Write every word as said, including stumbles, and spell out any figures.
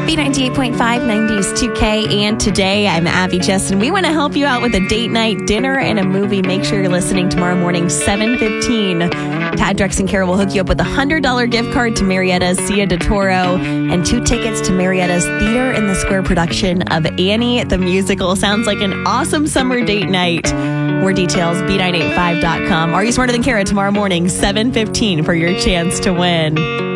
B ninety-eight point five, nineties two K, and today I'm Abby Justin. We want to help you out with a date night, dinner, and a movie. Make sure you're listening tomorrow morning, seven fifteen. Tad, Drex, and Kara will hook you up with a one hundred dollars gift card to Marietta's Cia de Toro and two tickets to Marietta's Theater in the Square production of Annie the Musical. Sounds like an awesome summer date night. More details, B nine eight five dot com. Are You Smarter Than Kara tomorrow morning, seven fifteen, for your chance to win.